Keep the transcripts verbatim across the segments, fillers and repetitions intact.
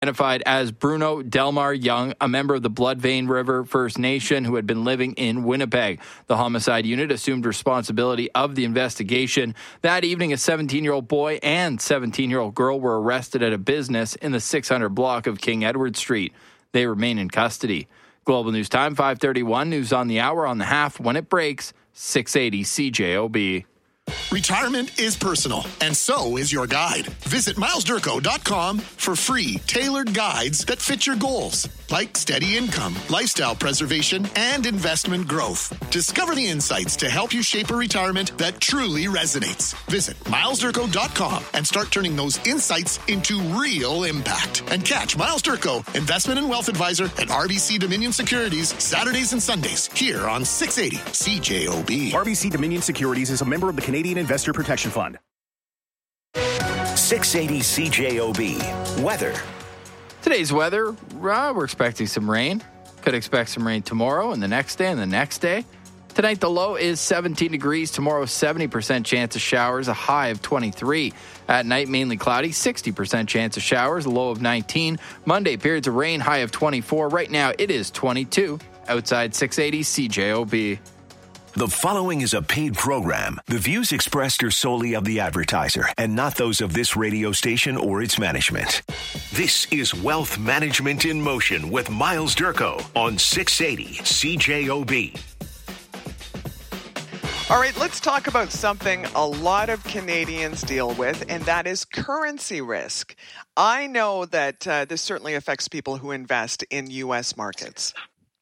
Identified as Bruno Delmar Young, a member of the Bloodvein River First Nation who had been living in Winnipeg. The homicide unit assumed responsibility of the investigation. That evening, a seventeen-year-old boy and seventeen-year-old girl were arrested at a business in the six hundred block of King Edward Street. They remain in custody. Global News Time, five thirty-one. News on the hour, on the half when it breaks. six eighty C J O B. Retirement is personal, and so is your guide. Visit miles durko dot com for free, tailored guides that fit your goals, like steady income, lifestyle preservation, and investment growth. Discover the insights to help you shape a retirement that truly resonates. Visit miles durko dot com and start turning those insights into real impact. And catch Miles Durko, Investment and Wealth Advisor at R B C Dominion Securities, Saturdays and Sundays, here on six eighty C J O B. R B C Dominion Securities is a member of the Canadian Investor Protection Fund. six eighty C J O B. Weather. Today's weather, uh, we're expecting some rain. Could expect some rain tomorrow and the next day and the next day. Tonight, the low is seventeen degrees. Tomorrow, seventy percent chance of showers, a high of twenty-three. At night, mainly cloudy, sixty percent chance of showers, a low of nineteen. Monday, periods of rain, high of twenty-four. Right now, it is twenty-two. Outside six eighty C J O B. The following is a paid program. The views expressed are solely of the advertiser and not those of this radio station or its management. This is Wealth Management in Motion with Miles Durko on six eighty C J O B. All right, let's talk about something a lot of Canadians deal with, and that is currency risk. I know that uh, this certainly affects people who invest in U S markets.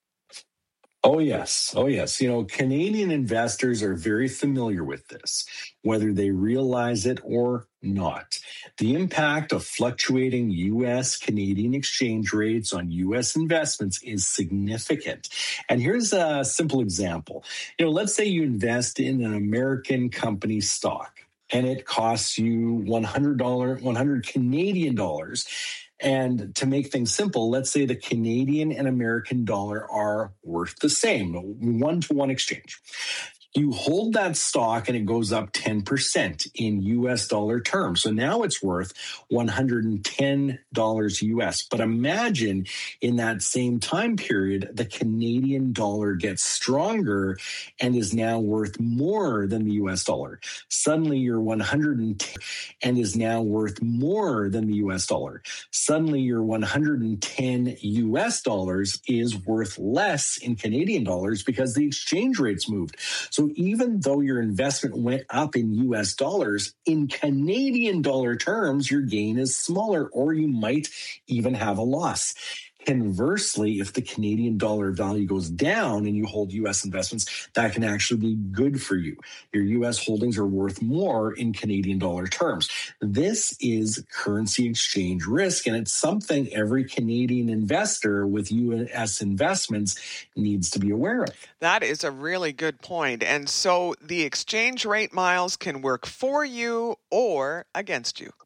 Oh, yes. Oh, yes. You know, Canadian investors are very familiar with this, whether they realize it or not. The impact of fluctuating U S Canadian exchange rates on U S investments is significant. And here's a simple example. You know, let's say you invest in an American company stock and it costs you one hundred dollars, one hundred Canadian dollars. And to make things simple, let's say the Canadian and American dollar are worth the same, one-to-one exchange. You hold that stock and it goes up ten percent in U S dollar terms. So now it's worth one hundred ten dollars U S. But imagine in that same time period, the Canadian dollar gets stronger and is now worth more than the U S dollar. Suddenly you're one hundred ten and is now worth more than the U S dollar. Suddenly your one hundred ten U S dollars is worth less in Canadian dollars because the exchange rates moved. So So even though your investment went up in U S dollars, in Canadian dollar terms, your gain is smaller, or you might even have a loss. Conversely, if the Canadian dollar value goes down and you hold U S investments, that can actually be good for you. Your U S holdings are worth more in Canadian dollar terms. This is currency exchange risk, and it's something every Canadian investor with U S investments needs to be aware of. That is a really good point. And so the exchange rate, Miles, can work for you or against you.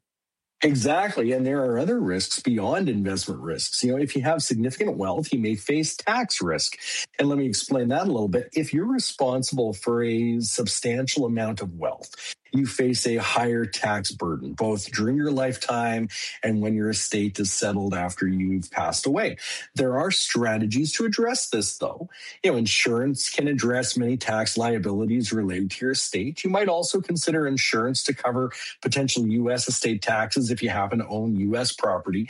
Exactly. And there are other risks beyond investment risks. You know, if you have significant wealth, you may face tax risk. And let me explain that a little bit. If you're responsible for a substantial amount of wealth, you face a higher tax burden, both during your lifetime and when your estate is settled after you've passed away. There are strategies to address this, though. You know, insurance can address many tax liabilities related to your estate. You might also consider insurance to cover potential U S estate taxes if you happen to own U S property.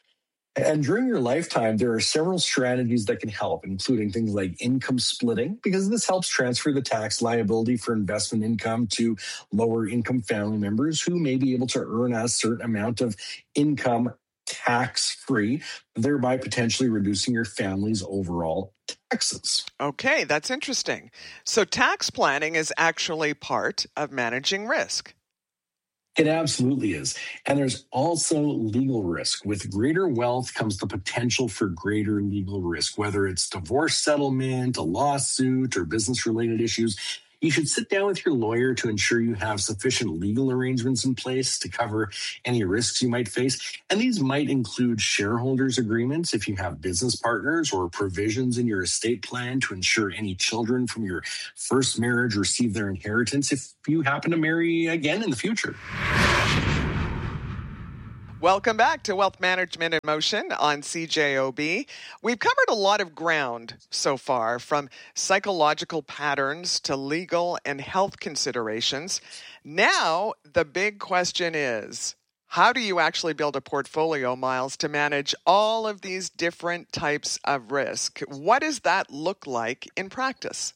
And during your lifetime, there are several strategies that can help, including things like income splitting, because this helps transfer the tax liability for investment income to lower income family members who may be able to earn a certain amount of income tax-free, thereby potentially reducing your family's overall taxes. Okay, that's interesting. So tax planning is actually part of managing risk. It absolutely is. And there's also legal risk. With greater wealth comes the potential for greater legal risk, whether it's divorce settlement, a lawsuit, or business-related issues. You should sit down with your lawyer to ensure you have sufficient legal arrangements in place to cover any risks you might face. And these might include shareholders agreements if you have business partners, or provisions in your estate plan to ensure any children from your first marriage receive their inheritance if you happen to marry again in the future. Welcome back to Wealth Management in Motion on C J O B. We've covered a lot of ground so far, from psychological patterns to legal and health considerations. Now, the big question is, how do you actually build a portfolio, Miles, to manage all of these different types of risk? What does that look like in practice?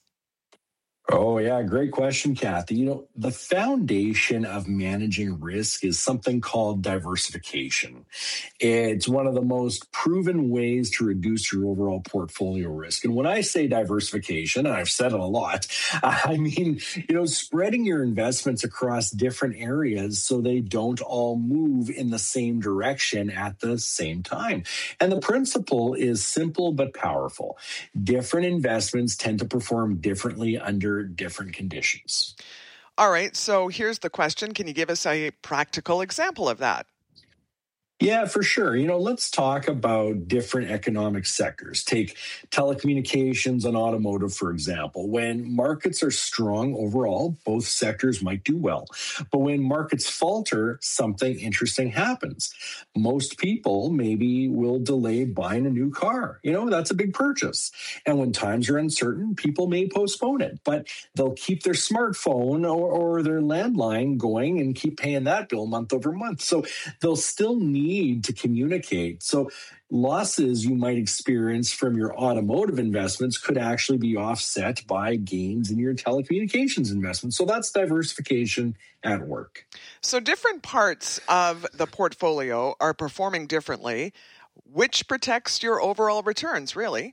Oh, yeah. Great question, Kathy. You know, the foundation of managing risk is something called diversification. It's one of the most proven ways to reduce your overall portfolio risk. And when I say diversification, and I've said it a lot, I mean, you know, spreading your investments across different areas so they don't all move in the same direction at the same time. And the principle is simple but powerful. Different investments tend to perform differently under different conditions. All right, so here's the question. Can you give us a practical example of that? Yeah, for sure. You know, let's talk about different economic sectors. Take telecommunications and automotive, for example. When markets are strong overall, both sectors might do well. But when markets falter, something interesting happens. Most people maybe will delay buying a new car. You know, that's a big purchase. And when times are uncertain, people may postpone it, but they'll keep their smartphone or, or their landline going and keep paying that bill month over month. So they'll still need need to communicate. So losses you might experience from your automotive investments could actually be offset by gains in your telecommunications investments. So that's diversification at work. So different parts of the portfolio are performing differently, which protects your overall returns, really.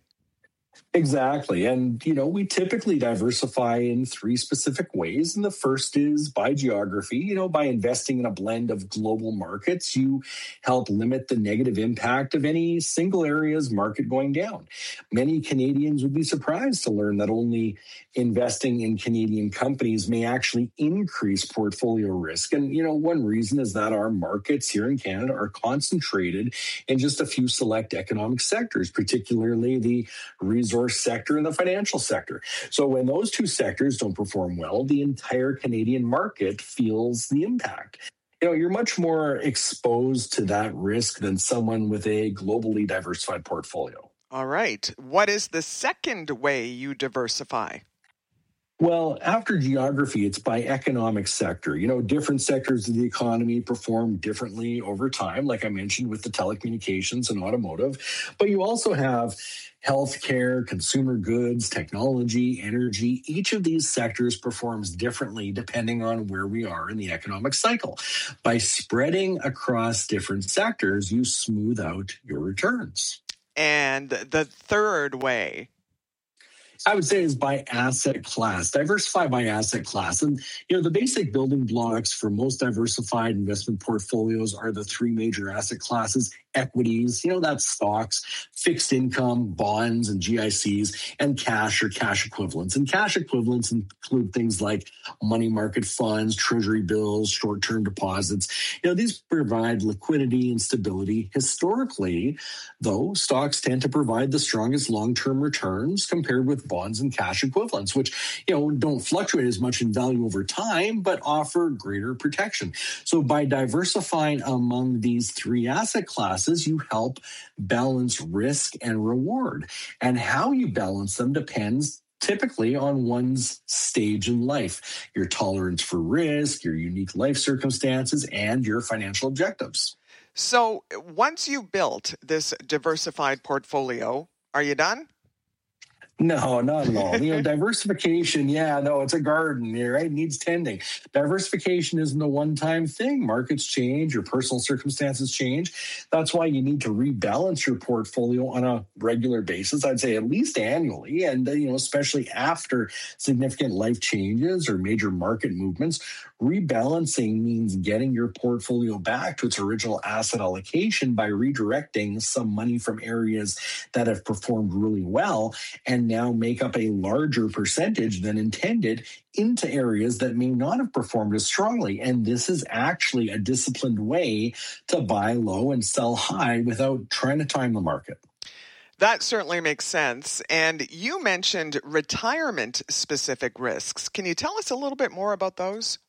Exactly. And, you know, we typically diversify in three specific ways. And the first is by geography. You know, by investing in a blend of global markets, you help limit the negative impact of any single area's market going down. Many Canadians would be surprised to learn that only investing in Canadian companies may actually increase portfolio risk. And, you know, one reason is that our markets here in Canada are concentrated in just a few select economic sectors, particularly the resource sector and the financial sector. So when those two sectors don't perform well, the entire Canadian market feels the impact. You know, you're much more exposed to that risk than someone with a globally diversified portfolio. All right. What is the second way you diversify? Well, after geography, it's by economic sector. You know, different sectors of the economy perform differently over time, like I mentioned with the telecommunications and automotive. But you also have healthcare, consumer goods, technology, energy. Each of these sectors performs differently depending on where we are in the economic cycle. By spreading across different sectors, you smooth out your returns. And the third way? I would say is by asset class. Diversify by asset class. And, you know, the basic building blocks for most diversified investment portfolios are the three major asset classes: equities, you know, that's stocks, fixed income, bonds, and G I Cs, and cash or cash equivalents. And cash equivalents include things like money market funds, treasury bills, short-term deposits. You know, these provide liquidity and stability. Historically, though, stocks tend to provide the strongest long-term returns compared with bonds and cash equivalents, which, you know, don't fluctuate as much in value over time, but offer greater protection. So by diversifying among these three asset classes, you help balance risk and reward. And how you balance them depends typically on one's stage in life, your tolerance for risk, your unique life circumstances, and your financial objectives. So once you built this diversified portfolio, are you done? No, not at all. You know, diversification, yeah, no, it's a garden, right? It needs tending. Diversification isn't a one-time thing. Markets change, your personal circumstances change. That's why you need to rebalance your portfolio on a regular basis. I'd say at least annually, and, you know, especially after significant life changes or major market movements. Rebalancing means getting your portfolio back to its original asset allocation by redirecting some money from areas that have performed really well and now make up a larger percentage than intended into areas that may not have performed as strongly. And this is actually a disciplined way to buy low and sell high without trying to time the market. That certainly makes sense. And you mentioned retirement-specific risks. Can you tell us a little bit more about those?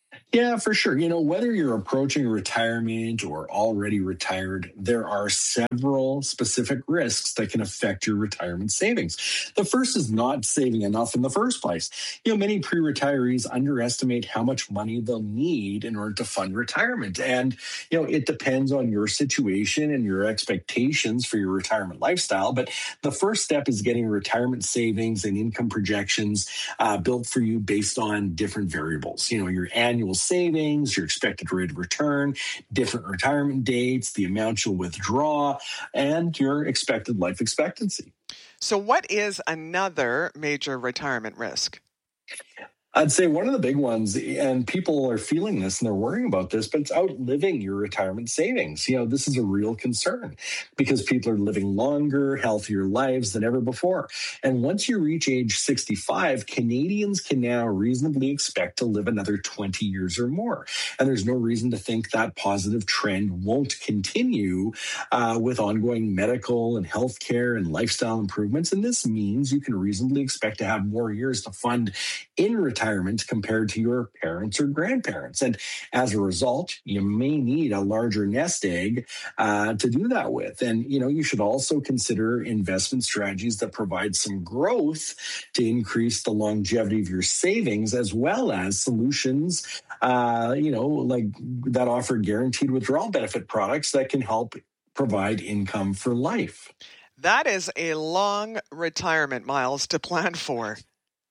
Yeah, for sure. You know, whether you're approaching retirement or already retired, there are several specific risks that can affect your retirement savings. The first is not saving enough in the first place. You know, many pre-retirees underestimate how much money they'll need in order to fund retirement. And, you know, it depends on your situation and your expectations for your retirement lifestyle. But the first step is getting retirement savings and income projections uh, built for you based on different variables. You know, your annual savings, your expected rate of return, different retirement dates, the amount you'll withdraw, and your expected life expectancy. So what is another major retirement risk? I'd say one of the big ones, and people are feeling this and they're worrying about this, but it's outliving your retirement savings. You know, this is a real concern because people are living longer, healthier lives than ever before. And once you reach age sixty-five, Canadians can now reasonably expect to live another twenty years or more. And there's no reason to think that positive trend won't continue uh, with ongoing medical and healthcare and lifestyle improvements. And this means you can reasonably expect to have more years to fund in retirement compared to your parents or grandparents. And as a result, you may need a larger nest egg uh, to do that with. And, you know, you should also consider investment strategies that provide some growth to increase the longevity of your savings, as well as solutions, uh, you know, like that offer guaranteed withdrawal benefit products that can help provide income for life. That is a long retirement, Miles, to plan for.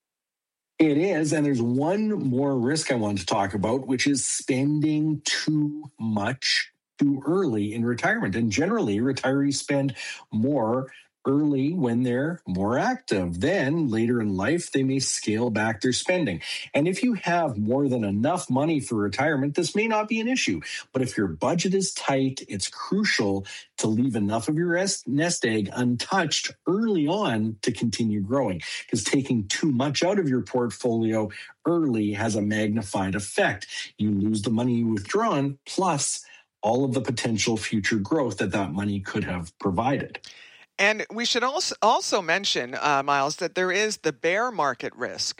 It is. And there's one more risk I want to talk about, which is spending too much too early in retirement. And generally, retirees spend more early when they're more active. Then later in life, they may scale back their spending. And if you have more than enough money for retirement, this may not be an issue. But if your budget is tight, it's crucial to leave enough of your nest egg untouched early on to continue growing, because taking too much out of your portfolio early has a magnified effect. You lose the money you withdrawn, plus all of the potential future growth that that money could have provided. And we should also also mention, uh, Miles, that there is the bear market risk.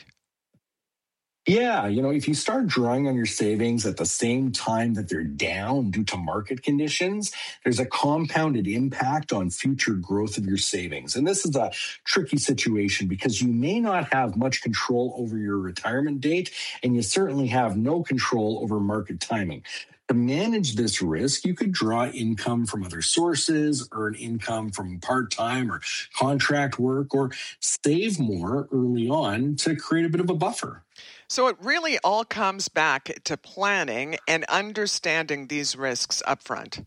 Yeah, you know, if you start drawing on your savings at the same time that they're down due to market conditions, there's a compounded impact on future growth of your savings. And this is a tricky situation because you may not have much control over your retirement date, and you certainly have no control over market timing. To manage this risk, you could draw income from other sources, earn income from part-time or contract work, or save more early on to create a bit of a buffer. So it really all comes back to planning and understanding these risks upfront.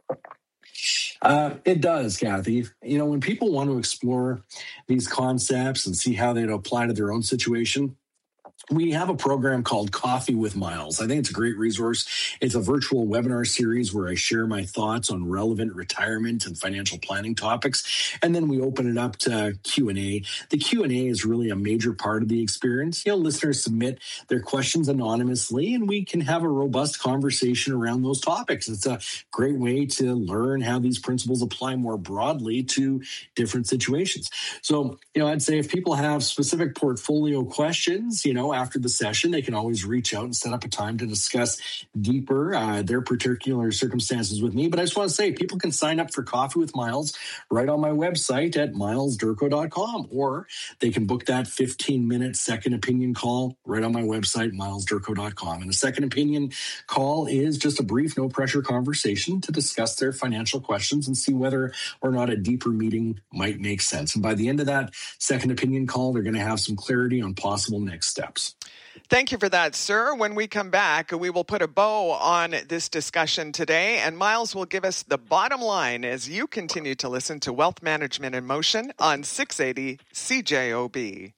Uh, it does, Kathy. You know, when people want to explore these concepts and see how they'd apply to their own situation, we have a program called Coffee with Miles. I think it's a great resource. It's a virtual webinar series where I share my thoughts on relevant retirement and financial planning topics. And then we open it up to Q and A. The Q and A is really a major part of the experience. You know, listeners submit their questions anonymously, and we can have a robust conversation around those topics. It's a great way to learn how these principles apply more broadly to different situations. So, you know, I'd say if people have specific portfolio questions, you know, after the session, they can always reach out and set up a time to discuss deeper uh, their particular circumstances with me. But I just want to say, people can sign up for Coffee with Miles right on my website at miles durko dot com, or they can book that fifteen-minute second opinion call right on my website, miles durko dot com. And a second opinion call is just a brief, no-pressure conversation to discuss their financial questions and see whether or not a deeper meeting might make sense. And by the end of that second opinion call, they're going to have some clarity on possible next steps. Thank you for that, sir. When we come back, we will put a bow on this discussion today, and Miles will give us the bottom line as you continue to listen to Wealth Management in Motion on six eighty C J O B.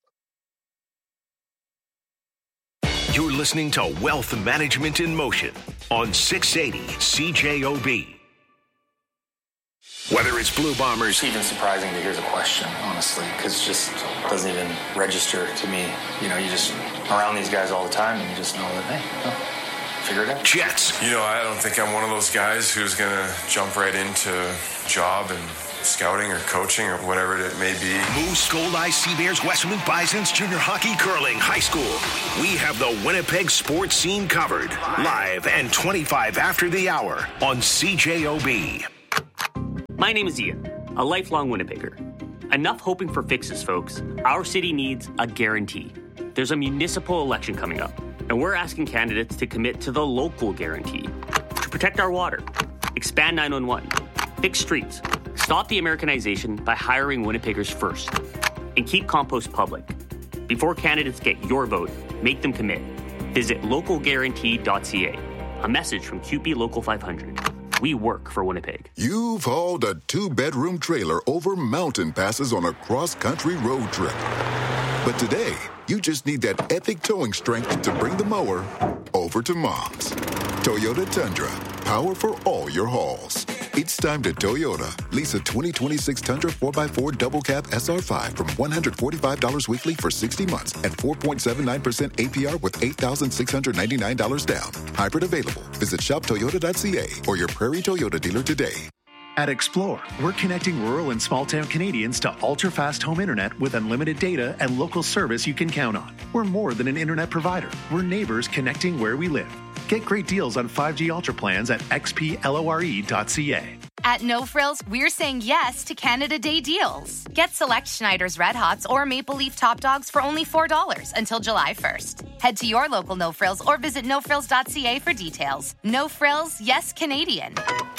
You're listening to Wealth Management in Motion on six eighty C J O B. Whether it's Blue Bombers. It's even surprising to hear the question, honestly, because it just doesn't even register to me. You know, you just around these guys all the time, and you just know that, hey, oh, figure it out. Jets. You know, I don't think I'm one of those guys who's going to jump right into job and scouting or coaching or whatever it may be. Moose, Gold Eye, Sea Bears, Western Bisons, junior hockey, curling, high school. We have the Winnipeg sports scene covered. Live and twenty-five after the hour on C J O B. My name is Ian, a lifelong Winnipegger. Enough hoping for fixes, folks. Our city needs a guarantee. There's a municipal election coming up, and we're asking candidates to commit to the local guarantee. To protect our water, expand nine one one, fix streets, stop the Americanization by hiring Winnipeggers first, and keep compost public. Before candidates get your vote, make them commit. Visit local guarantee dot c a. A message from Q P Local five hundred. We work for Winnipeg. You've hauled a two-bedroom trailer over mountain passes on a cross-country road trip. But today, you just need that epic towing strength to bring the mower over to Mom's. Toyota Tundra. Power for all your hauls. It's time to Toyota. Lease a twenty twenty-six Tundra four by four Double Cab S R five from one hundred forty-five dollars weekly for sixty months and four point seven nine percent A P R with eight thousand six hundred ninety-nine dollars down. Hybrid available. Visit shop toyota dot c a or your Prairie Toyota dealer today. At Explore, we're connecting rural and small-town Canadians to ultra-fast home internet with unlimited data and local service you can count on. We're more than an internet provider. We're neighbors connecting where we live. Get great deals on five G Ultra plans at x p lore dot c a. At No Frills, we're saying yes to Canada Day deals. Get select Schneider's Red Hots or Maple Leaf Top Dogs for only four dollars until July first. Head to your local No Frills or visit no frills dot c a for details. No Frills, yes Canadian.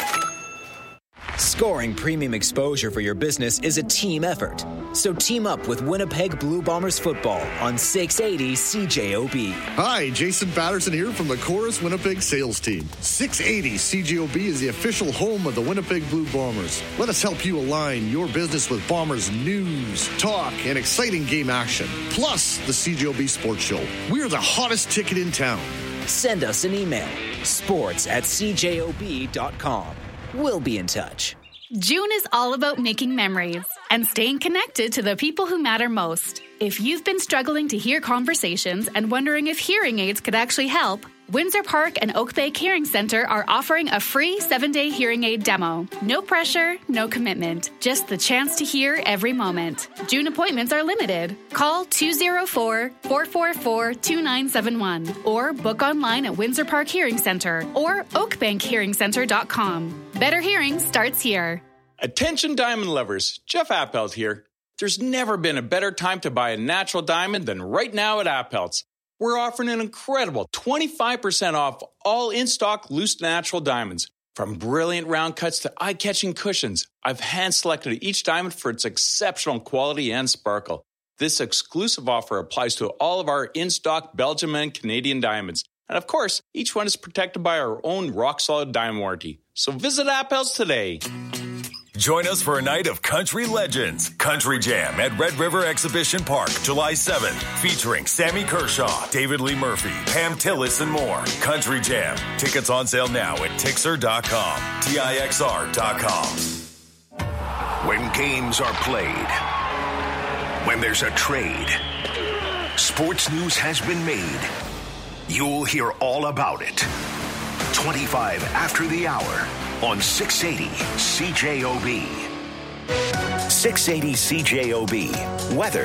Scoring premium exposure for your business is a team effort. So team up with Winnipeg Blue Bombers football on six eighty C J O B. Hi, Jason Patterson here from the Chorus Winnipeg sales team. six eighty C J O B is the official home of the Winnipeg Blue Bombers. Let us help you align your business with Bombers news, talk, and exciting game action. Plus the C J O B Sports Show. We are the hottest ticket in town. Send us an email. Sports at c j o b dot com. We'll be in touch. June is all about making memories and staying connected to the people who matter most. If you've been struggling to hear conversations and wondering if hearing aids could actually help, Windsor Park and Oak Bay Hearing Center are offering a free seven-day hearing aid demo. No pressure, no commitment, just the chance to hear every moment. June appointments are limited. Call two oh four, four four four, two nine seven one or book online at Windsor Park Hearing Center or oak bank hearing center dot com. Better hearing starts here. Attention diamond lovers, Jeff Appelt here. There's never been a better time to buy a natural diamond than right now at Appelt's. We're offering an incredible twenty-five percent off all in-stock loose natural diamonds. From brilliant round cuts to eye-catching cushions, I've hand-selected each diamond for its exceptional quality and sparkle. This exclusive offer applies to all of our in-stock Belgium and Canadian diamonds. And of course, each one is protected by our own rock-solid diamond warranty. So visit Appelt's today. Join us for a night of country legends. Country Jam at Red River Exhibition Park, July seventh. Featuring Sammy Kershaw, David Lee Murphy, Pam Tillis, and more. Country Jam. Tickets on sale now at tixer dot com. T I X R dot com. When games are played, when there's a trade, sports news has been made. You'll hear all about it. twenty-five after the hour. On six eighty C J O B. six eighty C J O B. Weather.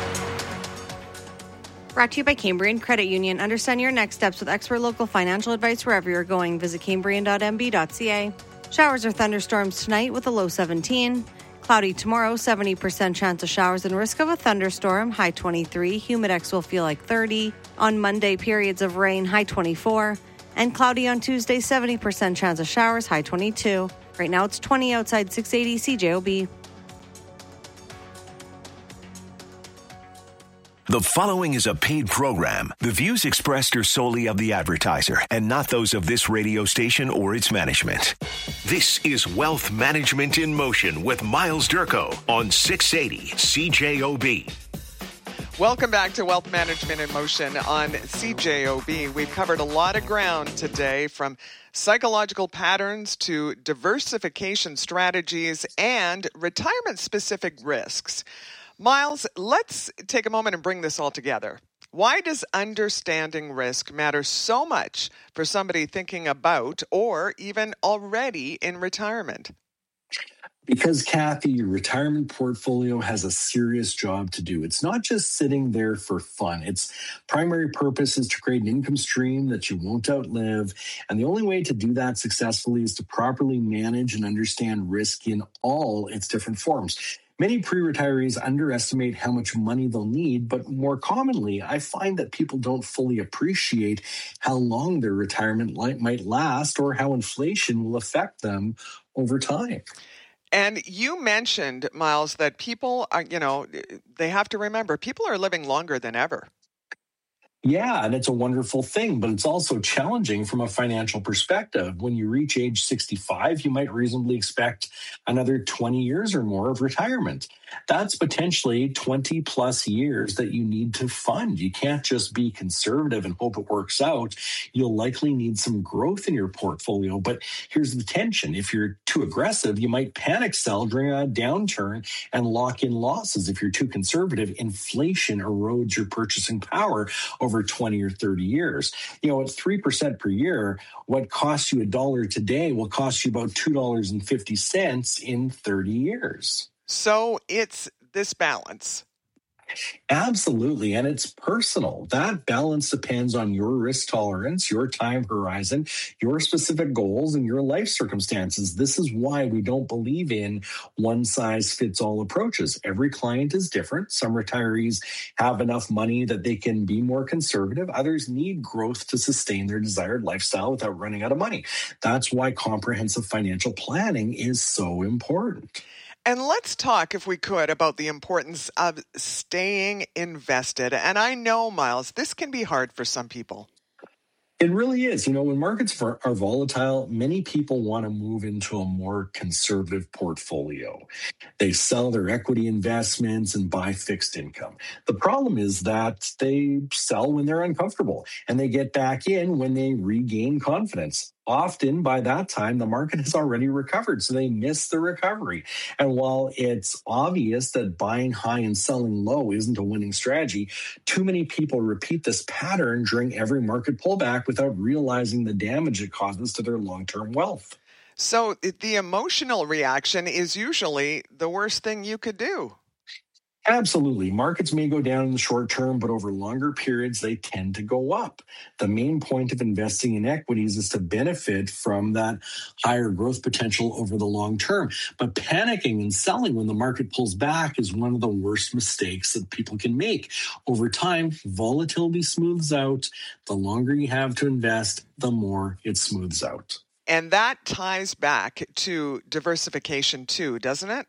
Brought to you by Cambrian Credit Union. Understand your next steps with expert local financial advice wherever you're going. Visit cambrian dot m b dot c a. Showers or thunderstorms tonight with a low seventeen. Cloudy tomorrow, seventy percent chance of showers and risk of a thunderstorm, high twenty-three. Humidex will feel like thirty. On Monday, periods of rain, high twenty-four. And cloudy on Tuesday, seventy percent chance of showers, high twenty-two. Right now it's twenty outside six eighty C J O B. The following is a paid program. The views expressed are solely of the advertiser and not those of this radio station or its management. This is Wealth Management in Motion with Miles Durko on six eighty C J O B. Welcome back to Wealth Management in Motion on C J O B. We've covered a lot of ground today, from psychological patterns to diversification strategies and retirement-specific risks. Miles, let's take a moment and bring this all together. Why does understanding risk matter so much for somebody thinking about or even already in retirement? Because, Kathy, your retirement portfolio has a serious job to do. It's not just sitting there for fun. Its primary purpose is to create an income stream that you won't outlive. And the only way to do that successfully is to properly manage and understand risk in all its different forms. Many pre-retirees underestimate how much money they'll need, but more commonly, I find that people don't fully appreciate how long their retirement might last or how inflation will affect them over time. And you mentioned, Miles, that people are, you know, they have to remember people are living longer than ever. Yeah, and it's a wonderful thing, but it's also challenging from a financial perspective. When you reach age sixty-five, you might reasonably expect another twenty years or more of retirement. That's potentially twenty plus years that you need to fund. You can't just be conservative and hope it works out. You'll likely need some growth in your portfolio, but here's the tension. If you're too aggressive, you might panic sell during a downturn and lock in losses. If you're too conservative, inflation erodes your purchasing power over twenty or thirty years. You know, at three percent per year, what costs you a dollar today will cost you about two dollars and fifty cents in thirty years. So it's this balance. Absolutely. And it's personal. That balance depends on your risk tolerance, your time horizon, your specific goals, and your life circumstances. This is why we don't believe in one-size-fits-all approaches. Every client is different. Some retirees have enough money that they can be more conservative. Others need growth to sustain their desired lifestyle without running out of money. That's why comprehensive financial planning is so important. And let's talk, if we could, about the importance of staying invested. And I know, Miles, this can be hard for some people. It really is. You know, when markets are volatile, many people want to move into a more conservative portfolio. They sell their equity investments and buy fixed income. The problem is that they sell when they're uncomfortable and they get back in when they regain confidence. Often by that time, the market has already recovered, so they miss the recovery. And while it's obvious that buying high and selling low isn't a winning strategy, too many people repeat this pattern during every market pullback without realizing the damage it causes to their long-term wealth. So the emotional reaction is usually the worst thing you could do. Absolutely. Markets may go down in the short term, but over longer periods, they tend to go up. The main point of investing in equities is to benefit from that higher growth potential over the long term. But panicking and selling when the market pulls back is one of the worst mistakes that people can make. Over time, volatility smooths out. The longer you have to invest, the more it smooths out. And that ties back to diversification too, doesn't it?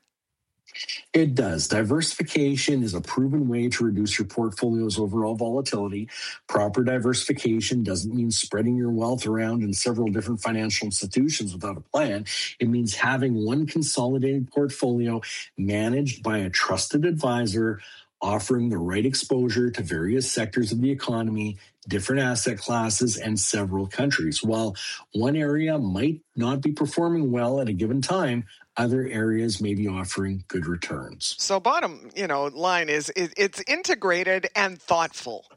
It does. Diversification is a proven way to reduce your portfolio's overall volatility. Proper diversification doesn't mean spreading your wealth around in several different financial institutions without a plan. It means having one consolidated portfolio managed by a trusted advisor, offering the right exposure to various sectors of the economy, different asset classes, and several countries. While one area might not be performing well at a given time, other areas may be offering good returns. So bottom, you know, line is it, it's integrated and thoughtful.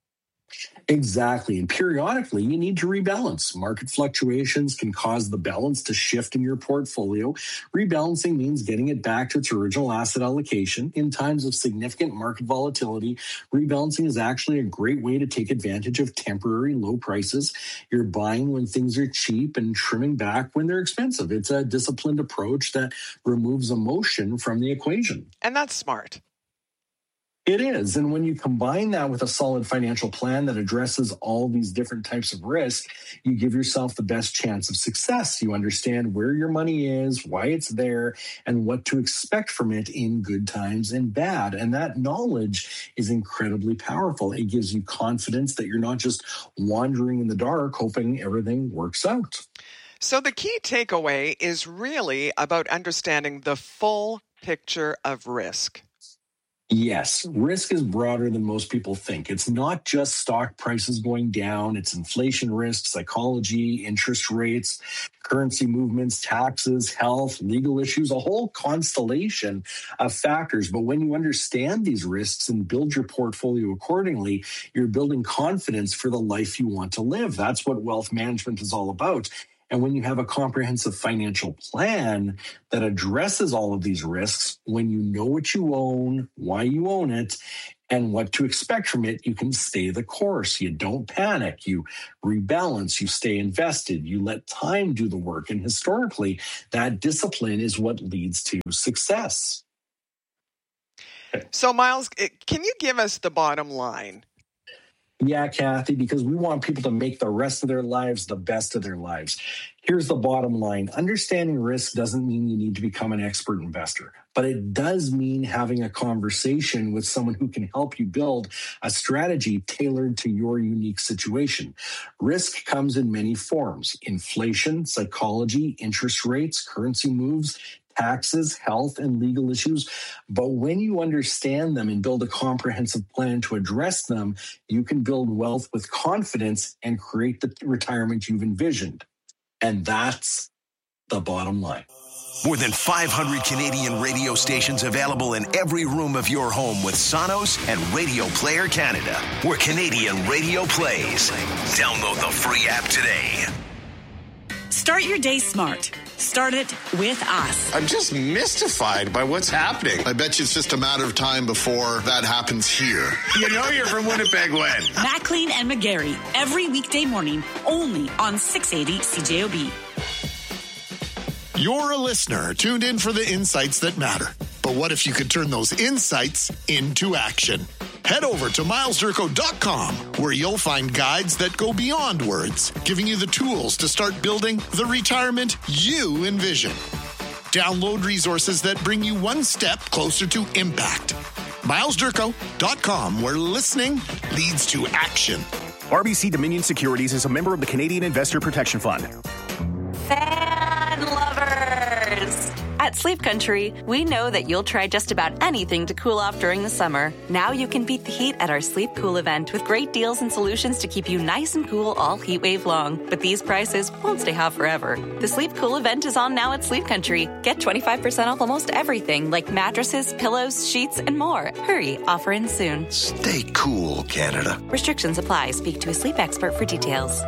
Exactly. And periodically, you need to rebalance. Market fluctuations can cause the balance to shift in your portfolio. Rebalancing means getting it back to its original asset allocation. In times of significant market volatility, rebalancing is actually a great way to take advantage of temporary low prices. You're buying when things are cheap and trimming back when they're expensive. It's a disciplined approach that removes emotion from the equation. And that's smart. It is. And when you combine that with a solid financial plan that addresses all these different types of risk, you give yourself the best chance of success. You understand where your money is, why it's there, and what to expect from it in good times and bad. And that knowledge is incredibly powerful. It gives you confidence that you're not just wandering in the dark, hoping everything works out. So the key takeaway is really about understanding the full picture of risk. Yes, risk is broader than most people think. It's not just stock prices going down. It's inflation risk, psychology, interest rates, currency movements, taxes, health, legal issues, a whole constellation of factors. But when you understand these risks and build your portfolio accordingly, you're building confidence for the life you want to live. That's what wealth management is all about. And when you have a comprehensive financial plan that addresses all of these risks, when you know what you own, why you own it, and what to expect from it, you can stay the course. You don't panic. You rebalance. You stay invested. You let time do the work. And historically, that discipline is what leads to success. So, Miles, can you give us the bottom line? Yeah, Kathy, because we want people to make the rest of their lives the best of their lives. Here's the bottom line. Understanding risk doesn't mean you need to become an expert investor, but it does mean having a conversation with someone who can help you build a strategy tailored to your unique situation. Risk comes in many forms: inflation, psychology, interest rates, currency moves, taxes, health, and legal issues. But when you understand them and build a comprehensive plan to address them, you can build wealth with confidence and create the retirement you've envisioned. And that's the bottom line. More than five hundred Canadian radio stations available in every room of your home with Sonos and Radio Player Canada, where Canadian radio plays. Download the free app today. Start your day smart. Start it with us. I'm just mystified by what's happening. I bet you it's just a matter of time before that happens here. You know you're from Winnipeg when? Maclean and McGarry, every weekday morning, only on six eighty C J O B. You're a listener tuned in for the insights that matter. But what if you could turn those insights into action? Head over to miles durko dot com, where you'll find guides that go beyond words, giving you the tools to start building the retirement you envision. Download resources that bring you one step closer to impact. miles durko dot com, where listening leads to action. R B C Dominion Securities is a member of the Canadian Investor Protection Fund. Fan lovers! At Sleep Country, we know that you'll try just about anything to cool off during the summer. Now you can beat the heat at our Sleep Cool event with great deals and solutions to keep you nice and cool all heat wave long. But these prices won't stay hot forever. The Sleep Cool event is on now at Sleep Country. Get twenty-five percent off almost everything like mattresses, pillows, sheets, and more. Hurry, offer ends soon. Stay cool, Canada. Restrictions apply. Speak to a sleep expert for details.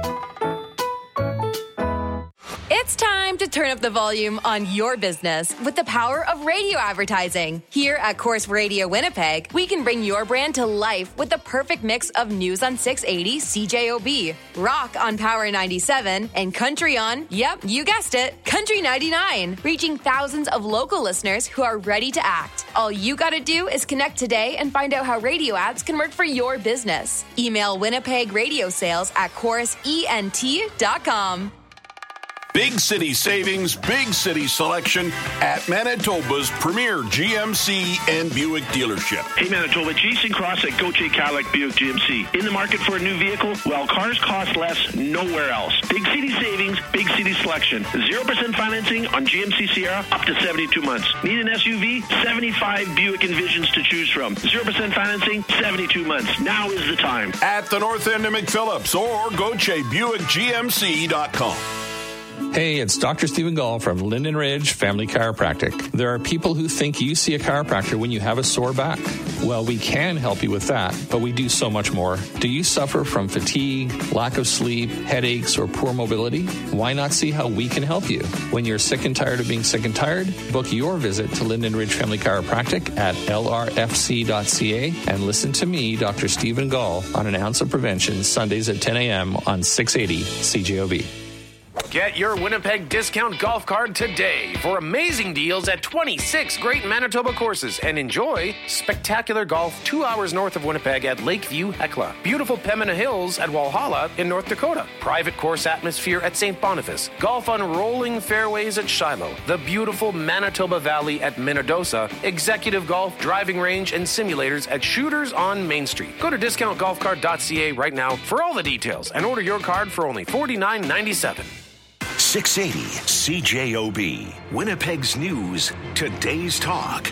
It's time to turn up the volume on your business with the power of radio advertising. Here at Corus Radio Winnipeg, we can bring your brand to life with the perfect mix of news on six eighty C J O B, rock on Power ninety-seven, and country on, yep, you guessed it, Country ninety-nine, reaching thousands of local listeners who are ready to act. All you gotta do is connect today and find out how radio ads can work for your business. Email Winnipeg Radio Sales at corus ent dot com. Big city savings, big city selection at Manitoba's premier G M C and Buick dealership. Hey Manitoba, Jason Cross at Gauthier Cadillac Buick G M C. In the market for a new vehicle? Well, cars cost less nowhere else. Big city savings, big city selection. zero percent financing on G M C Sierra up to seventy-two months. Need an S U V? seventy-five Buick Envisions to choose from. zero percent financing, seventy-two months. Now is the time. At the north end of McPhillips or Gauthier Buick G M C dot com. Hey, it's Doctor Stephen Gall from Linden Ridge Family Chiropractic. There are people who think you see a chiropractor when you have a sore back. Well, we can help you with that, but we do so much more. Do you suffer from fatigue, lack of sleep, headaches, or poor mobility? Why not see how we can help you? When you're sick and tired of being sick and tired, book your visit to Linden Ridge Family Chiropractic at L R F C dot C A and listen to me, Doctor Stephen Gall, on An Ounce of Prevention, Sundays at ten a.m. on six eighty C J O B. Get your Winnipeg discount golf card today for amazing deals at twenty-six great Manitoba courses and enjoy spectacular golf two hours north of Winnipeg at Lakeview Hecla, beautiful Pembina Hills at Walhalla in North Dakota, private course atmosphere at Saint Boniface, golf on rolling fairways at Shiloh, the beautiful Manitoba Valley at Minnedosa, executive golf, driving range, and simulators at Shooters on Main Street. Go to discount golf card dot c a right now for all the details and order your card for only forty-nine ninety-seven. six eighty C J O B, Winnipeg's news, today's talk.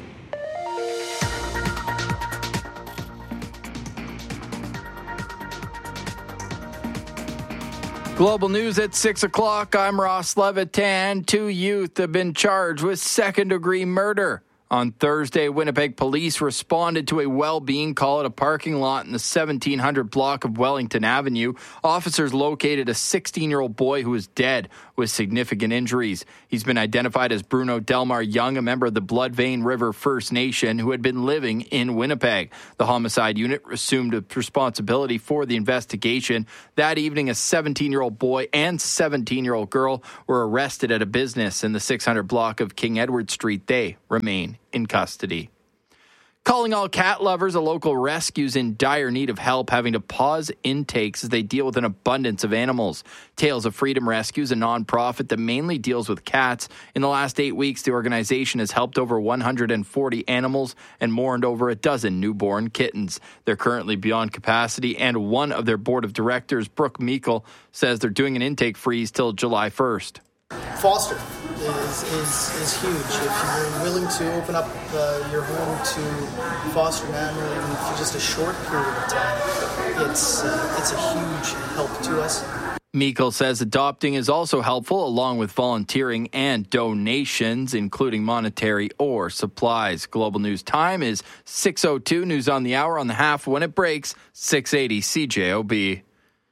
Global news at six o'clock. I'm Ross Levitan. Two youth have been charged with second-degree murder On Thursday, Winnipeg police responded to a well-being call at a parking lot in the seventeen hundred block of Wellington Avenue. Officers located a sixteen-year-old boy who was dead with significant injuries. He's been identified as Bruno Delmar Young, a member of the Bloodvein River First Nation who had been living in Winnipeg. The homicide unit assumed responsibility for the investigation. That evening, a seventeen-year-old boy and seventeen-year-old girl were arrested at a business in the six hundred block of King Edward Street. They remain in custody. Calling all cat lovers, a local rescue's in dire need of help, having to pause intakes as they deal with an abundance of animals. Tales of Freedom Rescue is a nonprofit that mainly deals with cats. In the last eight weeks, the organization has helped over one hundred forty animals and mourned over a dozen newborn kittens. They're currently beyond capacity, and one of their board of directors, Brooke Meikle, says they're doing an intake freeze till July first. Foster is, is is huge. If you're willing to open up uh, your home to foster an animal, even for just a short period of time, it's uh, it's a huge help to us. Meikle says adopting is also helpful, along with volunteering and donations, including monetary or supplies. Global News Time is six oh two. News on the hour on the half when it breaks, six eighty C J O B.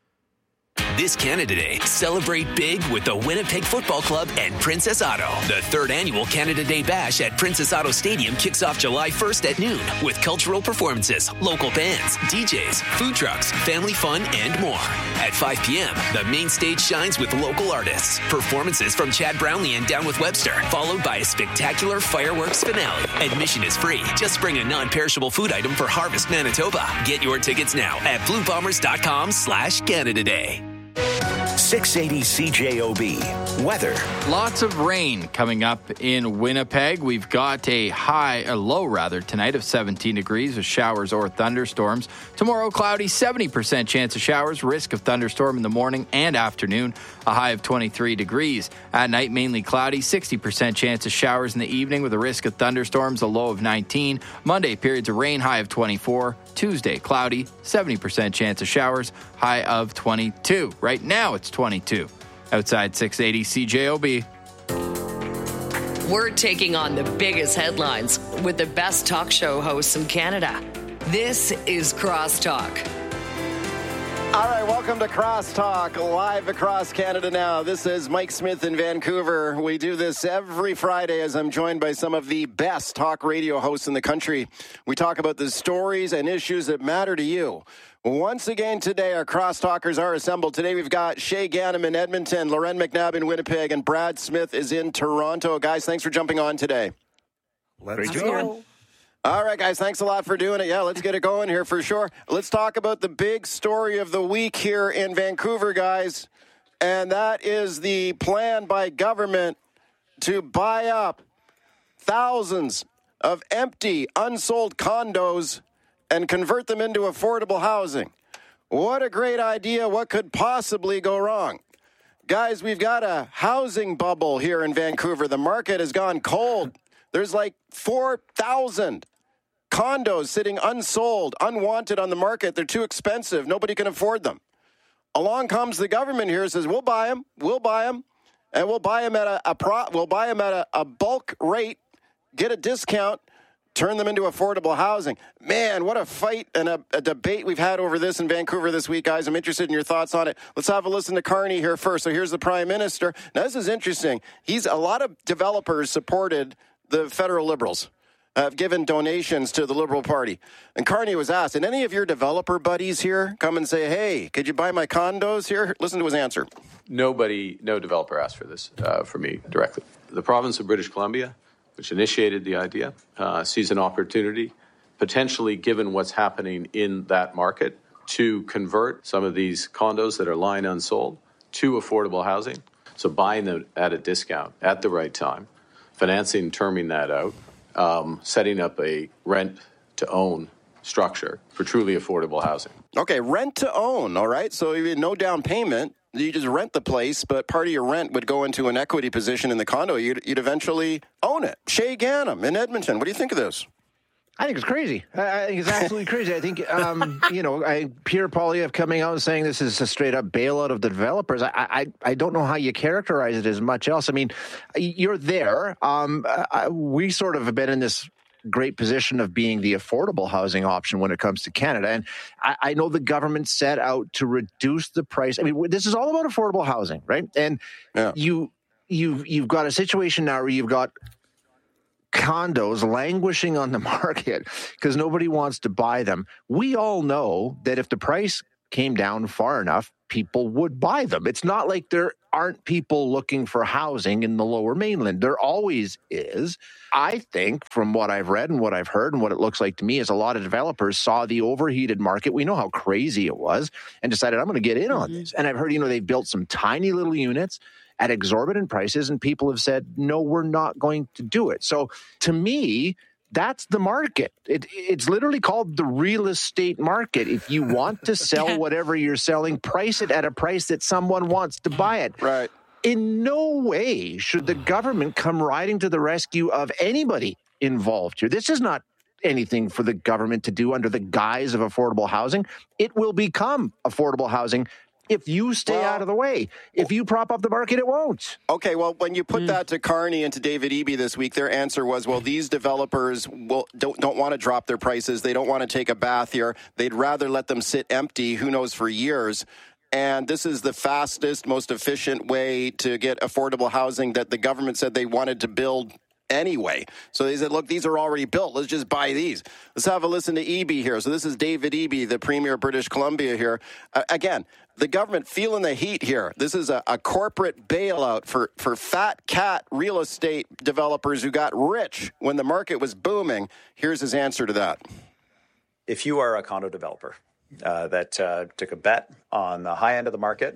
This Canada Day, celebrate big with the Winnipeg Football Club and Princess Auto. The third annual Canada Day Bash at Princess Auto Stadium kicks off July first at noon with cultural performances, local bands, D Js, food trucks, family fun, and more. At five p.m., the main stage shines with local artists. Performances from Chad Brownlee and Down with Webster, followed by a spectacular fireworks finale. Admission is free. Just bring a non-perishable food item for Harvest Manitoba. Get your tickets now at bluebombers.com slash Canada Day. six eighty C J O B. Weather. Lots of rain coming up in Winnipeg. We've got a high, a low rather, tonight of seventeen degrees with showers or thunderstorms. Tomorrow, cloudy, seventy percent chance of showers, risk of thunderstorm in the morning and afternoon, a high of twenty-three degrees. At night, mainly cloudy, sixty percent chance of showers in the evening with a risk of thunderstorms, a low of nineteen. Monday, periods of rain, high of twenty-four. Tuesday, cloudy, seventy percent chance of showers, high of twenty-two. Right now, it's twenty-two. Outside six eighty C J O B. We're taking on the biggest headlines with the best talk show hosts in Canada. This is Crosstalk. All right, welcome to Crosstalk, live across Canada now. This is Mike Smith in Vancouver. We do this every Friday as I'm joined by some of the best talk radio hosts in the country. We talk about the stories and issues that matter to you. Once again today, our Crosstalkers are assembled. Today we've got Shay Ganem in Edmonton, Loren McNabb in Winnipeg, and Brad Smith is in Toronto. Guys, thanks for jumping on today. Let's go. All right, guys, thanks a lot for doing it. Yeah, let's get it going here for sure. Let's talk about the big story of the week here in Vancouver, guys, and that is the plan by government to buy up thousands of empty, unsold condos and convert them into affordable housing. What a great idea. What could possibly go wrong? Guys, we've got a housing bubble here in Vancouver. The market has gone cold. There's like four thousand condos sitting unsold, unwanted on the market. They're too expensive. Nobody can afford them. Along comes the government here and says, we'll buy them, we'll buy them, and we'll buy them at a, a pro, we'll buy them at a, a bulk rate, get a discount, turn them into affordable housing. Man, what a fight and a, a debate we've had over this in Vancouver this week, guys. I'm interested in your thoughts on it. Let's have a listen to Carney here first. So here's the Prime Minister. Now, this is interesting. He's a lot of developers supported the federal Liberals, have given donations to the Liberal Party. And Carney was asked, did any of your developer buddies here come and say, hey, could you buy my condos here? Listen to his answer. Nobody, no developer asked for this uh, for me directly. The province of British Columbia, which initiated the idea, uh, sees an opportunity, potentially given what's happening in that market, to convert some of these condos that are lying unsold to affordable housing. So buying them at a discount at the right time, financing, terming that out, um, setting up a rent-to-own structure for truly affordable housing. Okay, rent-to-own, all right? So you no down payment. You just rent the place, but part of your rent would go into an equity position in the condo. You'd, you'd eventually own it. Shay Ganem in Edmonton, what do you think of this? I think it's crazy. I, I think it's absolutely crazy. I think, um, you know, I, Pierre Poilievre coming out and saying this is a straight up bailout of the developers. I, I, I don't know how you characterize it as much else. I mean, you're there. Um, I, we sort of have been in this great position of being the affordable housing option when it comes to Canada. And I, I know the government set out to reduce the price. I mean, this is all about affordable housing, right? And yeah. you, you've, you've got a situation now where you've got condos languishing on the market because nobody wants to buy them. We all know that if the price came down far enough, people would buy them. It's not like there aren't people looking for housing in the Lower Mainland. There always is. I think from what I've read and what I've heard and what it looks like to me is a lot of developers saw the overheated market. We know how crazy it was and decided, I'm going to get in on this. And I've heard, you know, they've built some tiny little units at exorbitant prices, and people have said, no, we're not going to do it. So to me, that's the market. It, it's literally called the real estate market. If you want to sell whatever you're selling, price it at a price that someone wants to buy it. Right. In no way should the government come riding to the rescue of anybody involved here. This is not anything for the government to do under the guise of affordable housing. It will become affordable housing if you stay well, out of the way. If you prop up the market, it won't. Okay, well, when you put mm. that to Carney and to David Eby this week, their answer was, well, these developers will, don't, don't want to drop their prices. They don't want to take a bath here. They'd rather let them sit empty, who knows, for years. And this is the fastest, most efficient way to get affordable housing that the government said they wanted to build anyway. So they said, look, these are already built. Let's just buy these. Let's have a listen to Eby here. So this is David Eby, the Premier of British Columbia here. Uh, again, the government feeling the heat here. This is a, a corporate bailout for, for fat cat real estate developers who got rich when the market was booming. Here's his answer to that. If you are a condo developer uh, that uh, took a bet on the high end of the market,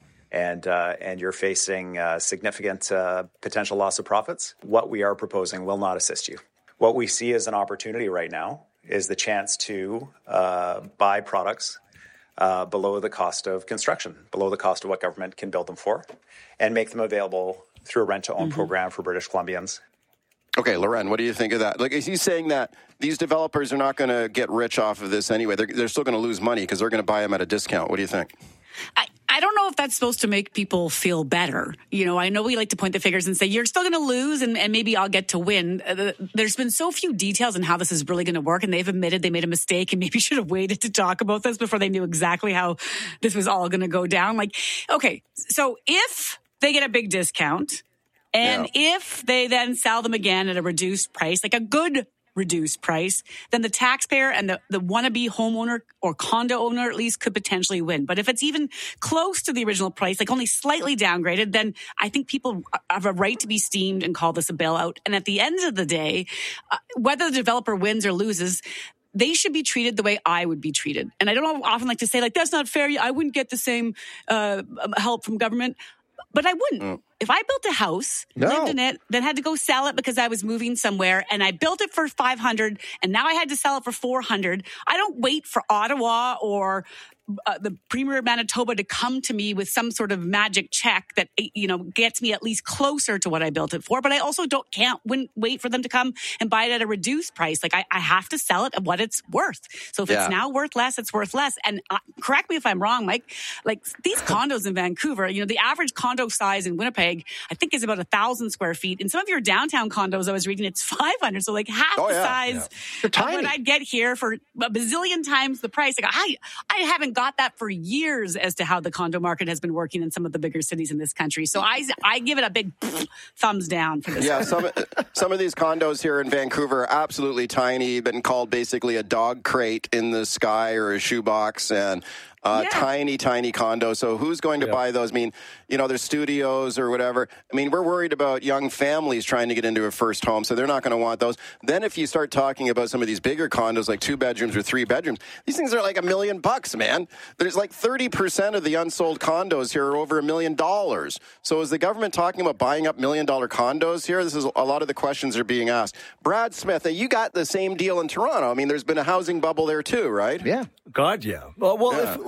and uh, and you're facing uh, significant uh, potential loss of profits, what we are proposing will not assist you. What we see as an opportunity right now is the chance to uh, buy products uh, below the cost of construction, below the cost of what government can build them for, and make them available through a rent-to-own mm-hmm. program for British Columbians. Okay, Loren, what do you think of that? Like, is he saying that these developers are not going to get rich off of this anyway? They're, they're still going to lose money because they're going to buy them at a discount. What do you think? I, I don't know if that's supposed to make people feel better. You know, I know we like to point the fingers and say, you're still going to lose and, and maybe I'll get to win. Uh, there's been so few details on how this is really going to work, and they've admitted they made a mistake and maybe should have waited to talk about this before they knew exactly how this was all going to go down. Like, okay, so if they get a big discount and yeah. if they then sell them again at a reduced price, like a good reduced price, then the taxpayer and the, the wannabe homeowner or condo owner at least could potentially win. But if it's even close to the original price, like only slightly downgraded, then I think people have a right to be steamed and call this a bailout. And at the end of the day, uh, whether the developer wins or loses, they should be treated the way I would be treated. And I don't often like to say, like, that's not fair. I wouldn't get the same uh, help from government. But I wouldn't. Mm. If I built a house, no. lived in it, then had to go sell it because I was moving somewhere, and I built it for five hundred dollars, and now I had to sell it for four hundred dollars, I don't wait for Ottawa or uh, the Premier of Manitoba to come to me with some sort of magic check that, you know, gets me at least closer to what I built it for. But I also don't can't win, wait for them to come and buy it at a reduced price. Like I, I have to sell it at what it's worth. So if yeah. it's now worth less, it's worth less. And uh, correct me if I'm wrong, Mike. Like these condos in Vancouver, you know, the average condo size in Winnipeg, I think, is about a thousand square feet. In some of your downtown condos, I was reading, it's five hundred. So like half oh, the yeah, size yeah. of what I'd get here for a bazillion times the price. Like I, I haven't got that for years as to how the condo market has been working in some of the bigger cities in this country. So I, I give it a big thumbs down for this. Yeah, some, some of these condos here in Vancouver are absolutely tiny, been called basically a dog crate in the sky or a shoebox, and Uh, yeah. Tiny, tiny condo. So who's going to yeah. buy those? I mean, you know, there's studios or whatever. I mean, we're worried about young families trying to get into a first home, so they're not going to want those. Then if you start talking about some of these bigger condos, like two bedrooms or three bedrooms, these things are like a million bucks, man. There's like thirty percent of the unsold condos here are over a million dollars. So is the government talking about buying up million dollar condos here? This is a lot of the questions are being asked. Brad Smith, you got the same deal in Toronto. I mean, there's been a housing bubble there too, right? Yeah. God, yeah. Well, well yeah. If,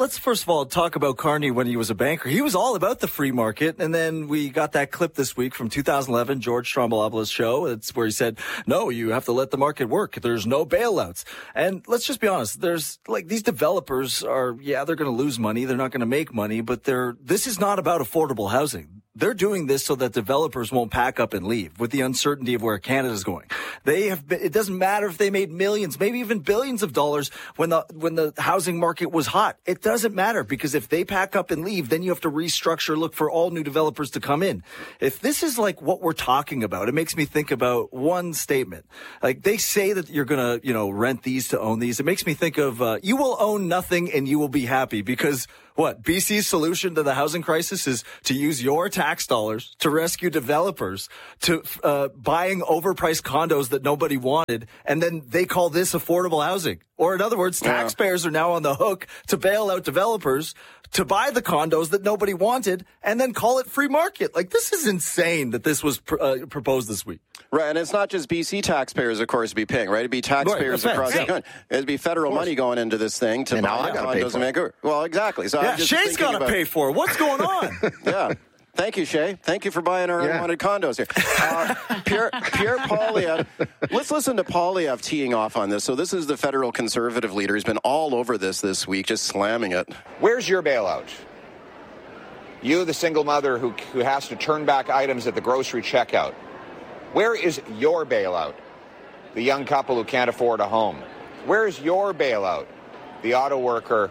let's first of all talk about Carney when he was a banker. He was all about the free market, and then we got that clip this week from two thousand eleven, George Stroumboulopoulos' show. It's where he said, no, you have to let the market work. There's no bailouts. And let's just be honest. There's like these developers are, yeah, they're going to lose money. They're not going to make money, but they're, this is not about affordable housing. They're doing this so that developers won't pack up and leave with the uncertainty of where Canada's going. They have been, it doesn't matter if they made millions, maybe even billions of dollars when the, when the housing market was hot. It doesn't matter because if they pack up and leave, then you have to restructure, look for all new developers to come in. If this is like what we're talking about, it makes me think about one statement. Like they say that you're going to, you know, rent these to own these. It makes me think of, uh, you will own nothing and you will be happy because what? B C's solution to the housing crisis is to use your tax dollars to rescue developers to uh, buying overpriced condos that nobody wanted, and then they call this affordable housing. Or in other words, taxpayers yeah. are now on the hook to bail out developers to buy the condos that nobody wanted and then call it free market. Like, this is insane that this was pr- uh, proposed this week. Right, and it's not just B C taxpayers, of course, be paying, right? It'd be taxpayers right, across right. the country. It'd be federal money going into this thing to and buy condos in Vancouver. Well, exactly. So yeah, I'm just Shay's got to about... pay for it. What's going on? yeah. Thank you, Shay. Thank you for buying our yeah. unwanted condos here. Uh, Pierre, Pierre Poilievre. Let's listen to Poilievre teeing off on this. So this is the federal conservative leader. He's been all over this this week, just slamming it. Where's your bailout? You, the single mother who, who has to turn back items at the grocery checkout. Where is your bailout? The young couple who can't afford a home. Where is your bailout? The auto worker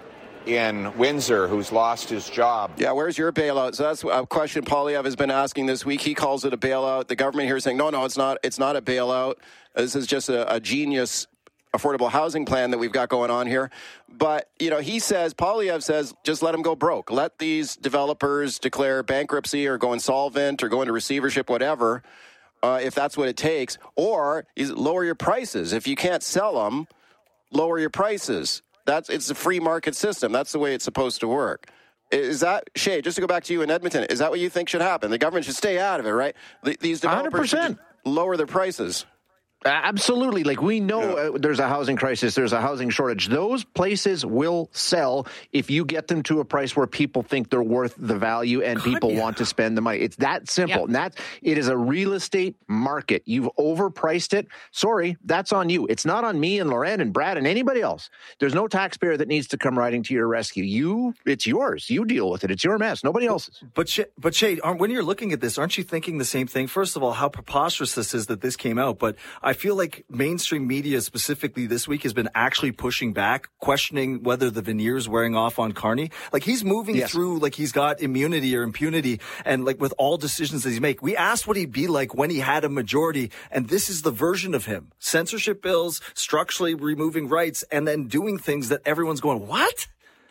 in Windsor who's lost his job. Yeah, where's your bailout? So that's a question Poilievre has been asking this week. He calls it a bailout. The government here is saying, no, no, it's not. It's not a bailout. This is just a, a genius affordable housing plan that we've got going on here. But, you know, he says, Poilievre says, just let them go broke. Let these developers declare bankruptcy or go insolvent or go into receivership, whatever, uh, if that's what it takes. Or lower your prices. If you can't sell them, lower your prices. That's it's a free market system. That's the way it's supposed to work. Is that, Shay, just to go back to you in Edmonton, is that what you think should happen? The government should stay out of it, right? The, these developers one hundred percent should lower their prices. Absolutely. Like, we know yeah. uh, there's a housing crisis, there's a housing shortage. Those places will sell if you get them to a price where people think they're worth the value and God, people yeah. want to spend the money. It's that simple. Yeah. And that it is a real estate market. You've overpriced it. Sorry, that's on you. It's not on me and Loren and Brad and anybody else. There's no taxpayer that needs to come riding to your rescue. You, it's yours. You deal with it. It's your mess. Nobody else's. But Shay, but Shay, when you're looking at this, aren't you thinking the same thing? First of all, how preposterous this is that this came out. But I I feel like mainstream media specifically this week has been actually pushing back, questioning whether the veneer's wearing off on Carney. Like, he's moving yes. through like he's got immunity or impunity, and like with all decisions that he's make. We asked what he'd be like when he had a majority, and this is the version of him. Censorship bills, structurally removing rights, and then doing things that everyone's going, what?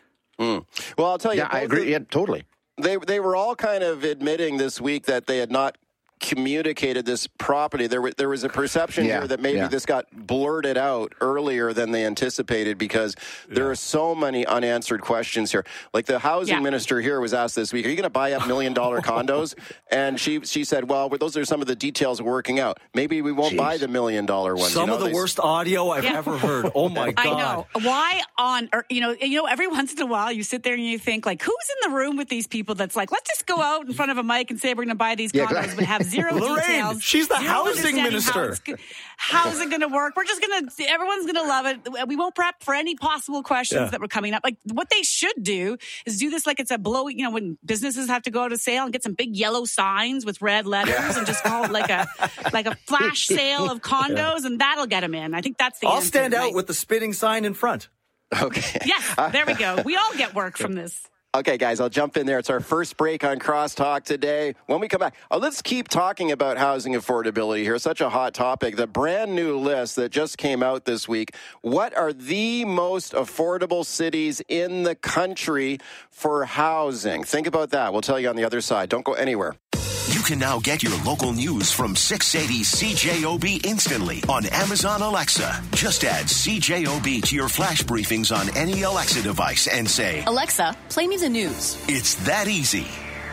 Mm. Well, I'll tell you. Yeah, I agree. Yeah, totally. They, they were all kind of admitting this week that they had not communicated this properly. There, w- there was a perception yeah, here that maybe yeah. this got blurted out earlier than they anticipated because yeah. there are so many unanswered questions here. Like the housing yeah. minister here was asked this week, are you going to buy up million dollar condos? And she she said, well, those are some of the details we're working out. Maybe we won't Jeez. buy the million dollar ones. Some you know, of the they... worst audio I've yeah. ever heard. Oh my God. I know. Why on, or, you know, you know, every once in a while you sit there and you think like, who's in the room with these people that's like, let's just go out in front of a mic and say we're going to buy these condos, yeah, but have zero Lorraine, details. She's the housing minister. How, how is it going to work? We're just going to, everyone's going to love it. We won't prep for any possible questions yeah. that were coming up. Like, what they should do is do this like it's a blow, you know, when businesses have to go to sale and get some big yellow signs with red letters yeah. and just call it like a like a flash sale of condos, yeah. and that'll get them in. I think that's the I'll answer, stand out right? with the spitting sign in front. Okay. Yes, there we go. We all get work from this. Okay, guys, I'll jump in there. It's our first break on Crosstalk today. When we come back, oh, let's keep talking about housing affordability here. Such a hot topic. The brand new list that just came out this week. What are the most affordable cities in the country for housing? Think about that. We'll tell you on the other side. Don't go anywhere. You can now get your local news from six eighty C J O B instantly on Amazon Alexa. Just add C J O B to your flash briefings on any Alexa device and say, Alexa, play me the news. It's that easy.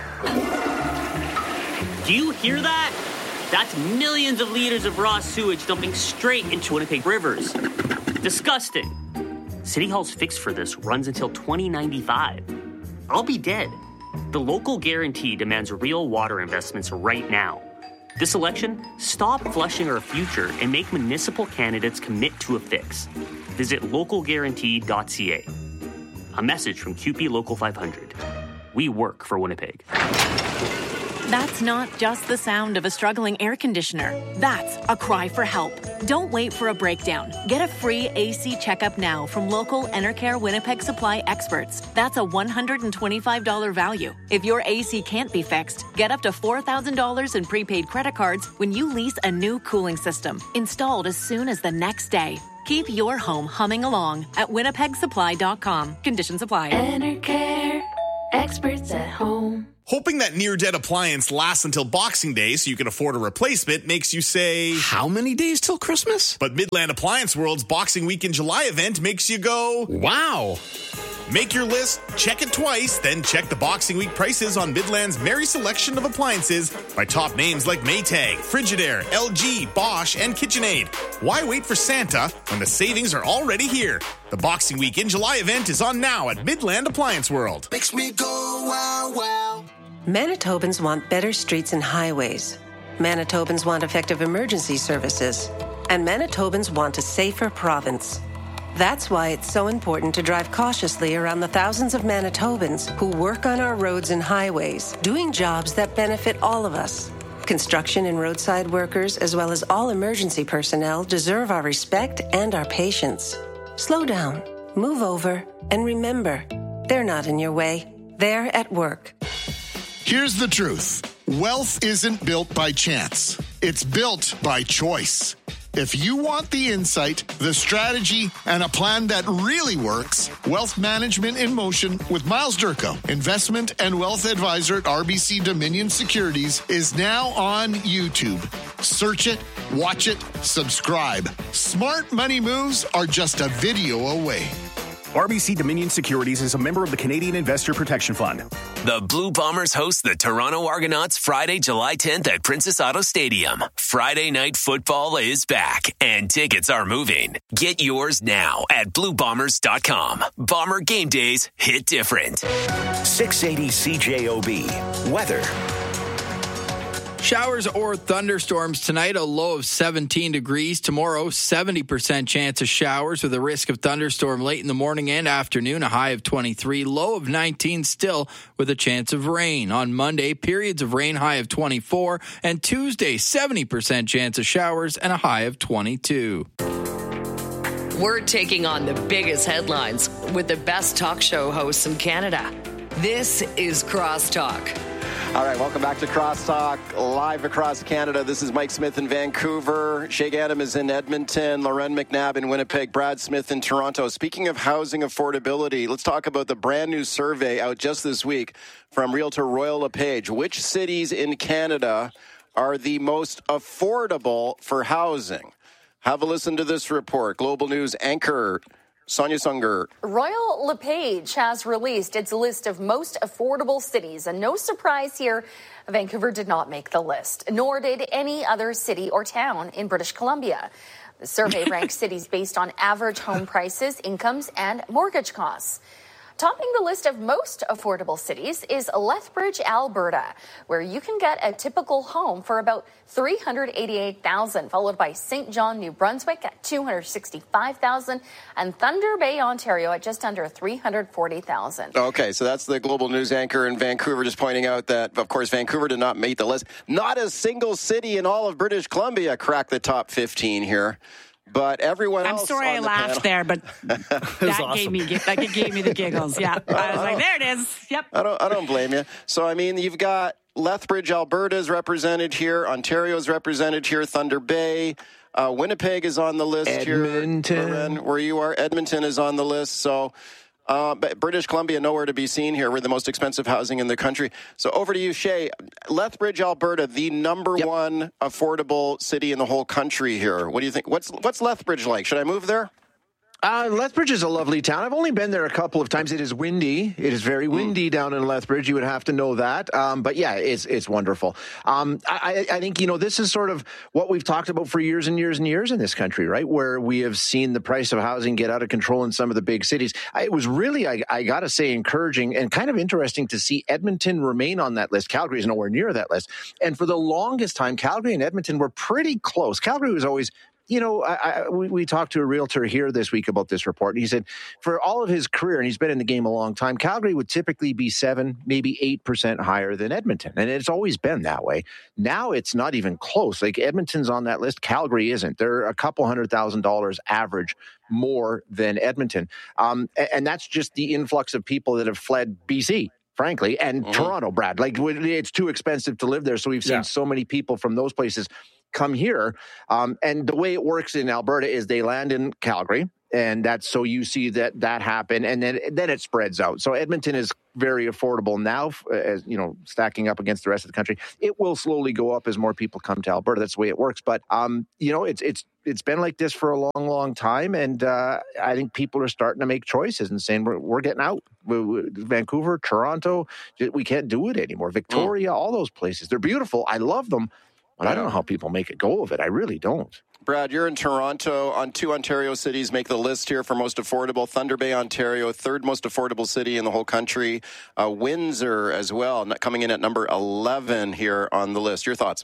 Do you hear that? That's millions of liters of raw sewage dumping straight into Winnipeg rivers. Disgusting. City Hall's fix for this runs until twenty ninety-five. I'll be dead. The local guarantee demands real water investments right now. This election, stop flushing our future and make municipal candidates commit to a fix. Visit local guarantee dot c a. A message from Q P Local five hundred. We work for Winnipeg. That's not just the sound of a struggling air conditioner. That's a cry for help. Don't wait for a breakdown. Get a free A C checkup now from local Enercare Winnipeg Supply experts. That's a one hundred twenty-five dollars value. If your A C can't be fixed, get up to four thousand dollars in prepaid credit cards when you lease a new cooling system, installed as soon as the next day. Keep your home humming along at winnipeg supply dot com. Conditions apply. Enercare, experts at home. Hoping that near-dead appliance lasts until Boxing Day so you can afford a replacement makes you say, how many days till Christmas? But Midland Appliance World's Boxing Week in July event makes you go, wow. Make your list, check it twice, then check the Boxing Week prices on Midland's merry selection of appliances by top names like Maytag, Frigidaire, L G, Bosch, and KitchenAid. Why wait for Santa when the savings are already here? The Boxing Week in July event is on now at Midland Appliance World. Makes me go wow wow. Manitobans want better streets and highways. Manitobans want effective emergency services. And Manitobans want a safer province. That's why it's so important to drive cautiously around the thousands of Manitobans who work on our roads and highways, doing jobs that benefit all of us. Construction and roadside workers, as well as all emergency personnel, deserve our respect and our patience. Slow down, move over, and remember, they're not in your way. They're at work. Here's the truth. Wealth isn't built by chance. It's built by choice. If you want the insight, the strategy, and a plan that really works, Wealth Management in Motion with Miles Durko, investment and wealth advisor at R B C Dominion Securities, is now on YouTube. Search it, watch it, subscribe. Smart money moves are just a video away. R B C Dominion Securities is a member of the Canadian Investor Protection Fund. The Blue Bombers host the Toronto Argonauts Friday, July tenth at Princess Auto Stadium. Friday night football is back, and tickets are moving. Get yours now at blue bombers dot com. Bomber game days hit different. six eighty C J O B. Weather. Showers or thunderstorms tonight, a low of seventeen degrees. Tomorrow, seventy percent chance of showers with a risk of thunderstorm late in the morning and afternoon, a high of twenty-three, low of nineteen still with a chance of rain. On Monday, periods of rain, high of twenty-four, and Tuesday, seventy percent chance of showers and a high of twenty-two. We're taking on the biggest headlines with the best talk show hosts in Canada. This is Crosstalk. All right, welcome back to Crosstalk, live across Canada. This is Mike Smith in Vancouver. Shay Gaddam is in Edmonton. Loren McNabb in Winnipeg. Brad Smith in Toronto. Speaking of housing affordability, let's talk about the brand new survey out just this week from Realtor Royal LePage. Which cities in Canada are the most affordable for housing? Have a listen to this report. Global News anchor Sonia Sunger. Royal LePage has released its list of most affordable cities, and no surprise here, Vancouver did not make the list, nor did any other city or town in British Columbia. The survey ranks cities based on average home prices, incomes, and mortgage costs. Topping the list of most affordable cities is Lethbridge, Alberta, where you can get a typical home for about three hundred eighty-eight thousand dollars, followed by Saint John, New Brunswick at two hundred sixty-five thousand dollars, and Thunder Bay, Ontario at just under three hundred forty thousand dollars. Okay, so that's the Global News anchor in Vancouver just pointing out that, of course, Vancouver did not make the list. Not a single city in all of British Columbia cracked the top fifteen here. But everyone I'm else. sorry on I the laughed panel. there, but that awesome. gave me that gave me the giggles. Yeah, I was like, there it is. Yep. I don't. I don't blame you. So I mean, you've got Lethbridge, Alberta is represented here. Ontario is represented here. Thunder Bay, uh, Winnipeg is on the list Edmonton. here. Edmonton, where you are, Edmonton is on the list. So. Uh, but British Columbia, nowhere to be seen here. We're the most expensive housing in the country. So over to you, Shay. Lethbridge, Alberta, the number yep. one affordable city in the whole country here. What do you think? What's what's Lethbridge like? Should I move there? Uh, Lethbridge is a lovely town. I've only been there a couple of times. It is windy. It is very windy mm. down in Lethbridge. You would have to know that. Um, but yeah, it's it's wonderful. Um, I, I think, you know, this is sort of what we've talked about for years and years and years in this country, right? Where we have seen the price of housing get out of control in some of the big cities. I, it was really, I, I got to say, encouraging and kind of interesting to see Edmonton remain on that list. Calgary is nowhere near that list. And for the longest time, Calgary and Edmonton were pretty close. Calgary was always... You know, I, I, we, we talked to a realtor here this week about this report. And he said for all of his career, and he's been in the game a long time, Calgary would typically be seven, maybe eight percent higher than Edmonton. And it's always been that way. Now it's not even close. Like Edmonton's on that list. Calgary isn't. They're a couple hundred thousand dollars average more than Edmonton. Um, and, and that's just the influx of people that have fled B C. Frankly, and mm-hmm. Toronto, Brad. Like, it's too expensive to live there. So we've seen yeah. so many people from those places come here. Um, and the way it works in Alberta is they land in Calgary. And that's so you see that that happen, and then then it spreads out. So Edmonton is very affordable now, as you know, stacking up against the rest of the country. It will slowly go up as more people come to Alberta. That's the way it works. But um, you know, it's it's it's been like this for a long, long time, and uh, I think people are starting to make choices and saying we're we're getting out. We, we, Vancouver, Toronto, we can't do it anymore. Victoria, mm. all those places, they're beautiful. I love them, but yeah. I don't know how people make a go of it. I really don't. Brad, you're in Toronto. On two Ontario cities make the list here for most affordable. Thunder Bay, Ontario, third most affordable city in the whole country. Uh, Windsor as well, coming in at number eleven here on the list. Your thoughts?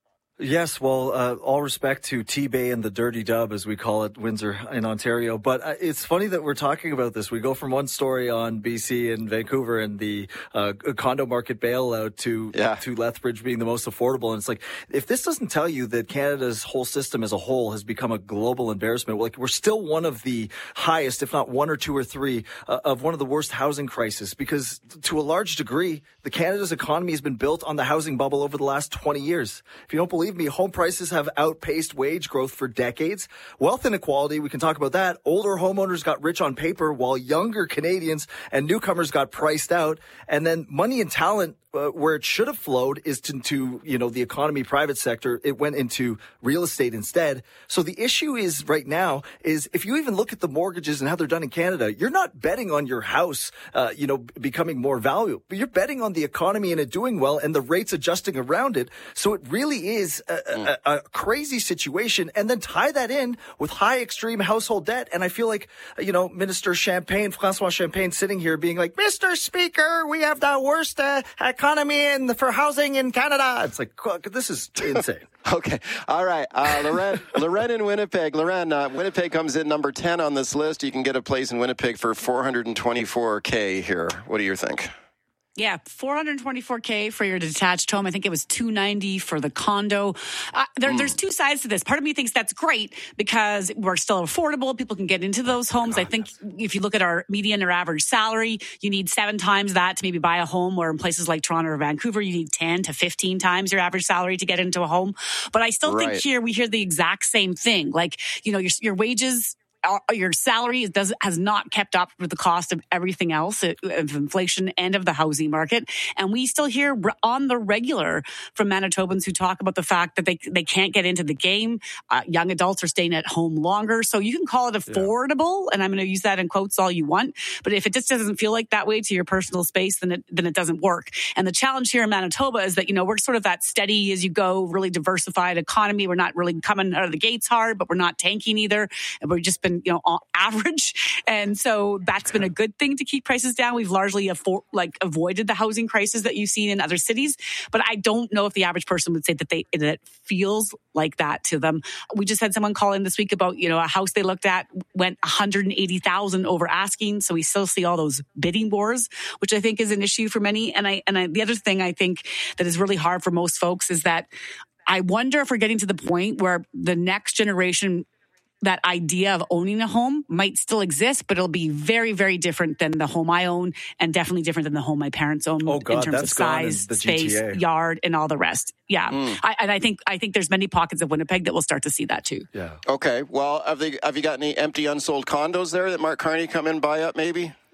Yes, well, uh, all respect to T-Bay and the Dirty Dub, as we call it, Windsor in Ontario. But uh, it's funny that we're talking about this. We go from one story on B C and Vancouver and the uh, condo market bailout to yeah. to Lethbridge being the most affordable. And it's like, if this doesn't tell you that Canada's whole system as a whole has become a global embarrassment, like we're still one of the highest, if not one or two or three, uh, of one of the worst housing crises. Because to a large degree, the Canada's economy has been built on the housing bubble over the last twenty years. If you don't believe me, home prices have outpaced wage growth for decades. Wealth inequality, we can talk about that. Older homeowners got rich on paper while younger Canadians and newcomers got priced out. And then money and talent, uh, where it should have flowed is to, to, you know, the economy, private sector. It went into real estate instead. So the issue is right now is if you even look at the mortgages and how they're done in Canada, you're not betting on your house, uh, you know, becoming more valuable, but you're betting on the economy and it doing well and the rates adjusting around it. So it really is a, mm. a, a crazy situation. And then tie that in with high extreme household debt. And I feel like, you know, Minister Champagne, Francois Champagne sitting here being like, Mister Speaker, we have the worst uh, economy in, for housing in Canada. It's like, this is insane. Okay. All right. Uh, Loren, Loren in Winnipeg. Loren, uh, Winnipeg comes in number ten on this list. You can get a place in Winnipeg for four hundred twenty-four thousand here. What do you think? Yeah, four hundred twenty-four thousand for your detached home. I think it was two hundred ninety thousand for the condo. Uh, there, mm. There's two sides to this. Part of me thinks that's great because we're still affordable. People can get into those homes. God, I think yes. if you look at our median or average salary, you need seven times that to maybe buy a home, where in places like Toronto or Vancouver, you need ten to fifteen times your average salary to get into a home. But I still right. think here we hear the exact same thing. Like, you know, your, your wages... your salary does has not kept up with the cost of everything else, of inflation and of the housing market. And we still hear on the regular from Manitobans who talk about the fact that they they can't get into the game. Uh, young adults are staying at home longer. So you can call it affordable, yeah. and I'm going to use that in quotes all you want. But if it just doesn't feel like that way to your personal space, then it, then it doesn't work. And the challenge here in Manitoba is that, you know, we're sort of that steady as you go, really diversified economy. We're not really coming out of the gates hard, but we're not tanking either. And we've just been, you know, on average. And so that's been a good thing to keep prices down. We've largely afford, like avoided the housing crisis that you've seen in other cities. But I don't know if the average person would say that they that it feels like that to them. We just had someone call in this week about, you know, a house they looked at went one hundred eighty thousand over asking. So we still see all those bidding wars, which I think is an issue for many. And I and I, the other thing I think that is really hard for most folks is that I wonder if we're getting to the point where the next generation, that idea of owning a home might still exist, but it'll be very, very different than the home I own, and definitely different than the home my parents own oh God, in terms of size, space, yard, and all the rest. Yeah, mm. I, and I think I think there's many pockets of Winnipeg that will start to see that too. Yeah. Okay. Well, have they have you got any empty, unsold condos there that Mark Carney come in and buy up? Maybe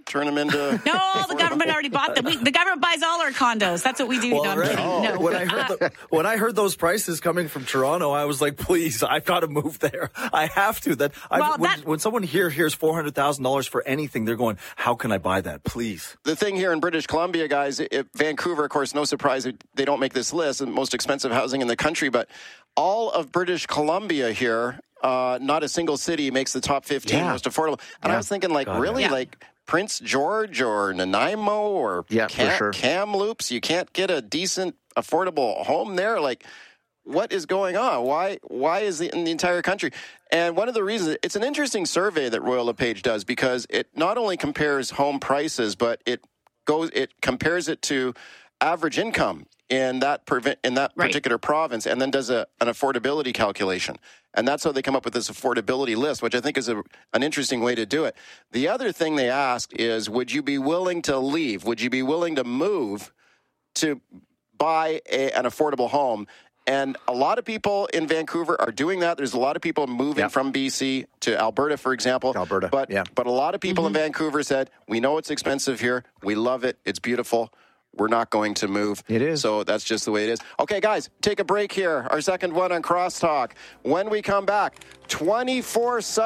turn them into... No, the government already bought them. We, the government buys all our condos. That's what we do. Well, no, I'm right. kidding. Oh. No. When I heard the, when I heard those prices coming from Toronto, I was like, please, I've got to move there. I have to. That, well, when, that when someone here hears four hundred thousand dollars for anything, they're going, how can I buy that? Please. The thing here in British Columbia, guys, it, Vancouver, of course, no surprise, they don't make this list, the most expensive housing in the country, but all of British Columbia here, uh, not a single city makes the top fifteen yeah. most affordable. And yeah. I was thinking, like, God, really? Yeah. Like Prince George or Nanaimo or yeah, Cam- sure. Kamloops, you can't get a decent, affordable home there? Like, what is going on? Why Why is it in the entire country? And one of the reasons, it's an interesting survey that Royal LePage does because it not only compares home prices, but it goes, it compares it to average income in that in that right. particular province, and then does a, an affordability calculation. And that's how they come up with this affordability list, which I think is a, an interesting way to do it. The other thing they asked is, would you be willing to leave? Would you be willing to move to buy a, an affordable home? And a lot of people in Vancouver are doing that. There's a lot of people moving yep. from B C to Alberta, for example. Alberta, but yeah. but a lot of people mm-hmm. in Vancouver said, we know it's expensive here. We love it. It's beautiful. We're not going to move. It is. So that's just the way it is. Okay, guys, take a break here. Our second one on Crosstalk. When we come back, twenty-four seven